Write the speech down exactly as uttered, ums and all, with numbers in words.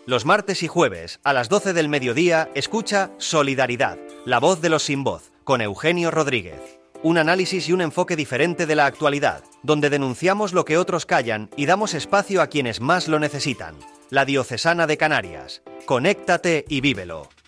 Los martes y jueves, a las doce del mediodía, escucha Solidaridad, la voz de los sin voz, con Eugenio Rodríguez. Un análisis y un enfoque diferente de la actualidad, donde denunciamos lo que otros callan y damos espacio a quienes más lo necesitan. La Diocesana de Canarias. Conéctate y vívelo.